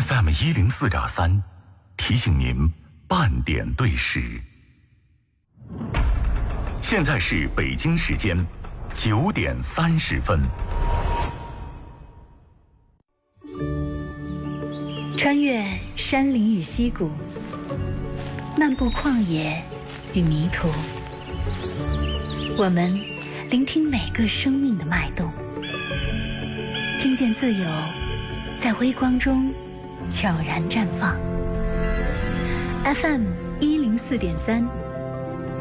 FM 104.3，提醒您半点对时。现在是北京时间9点30分。 穿越山林与溪谷，漫步旷野与迷途，我们聆听每个生命的脉动，听见自由在微光中悄然绽放。FM 104.3，